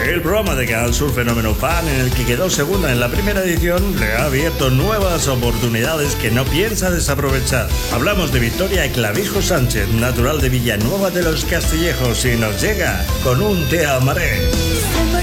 El programa de Canal Sur Fenómeno Fan, en el que quedó segunda en la primera edición, le ha abierto nuevas oportunidades que no piensa desaprovechar. Hablamos de Victoria Clavijo Sánchez, natural de Villanueva de los Castillejos, y nos llega con un Te amaré.